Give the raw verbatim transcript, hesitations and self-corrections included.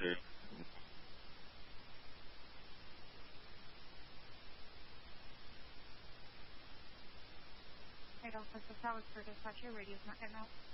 Sí. Eight Alpha South for dispatcher, radio's not getting out.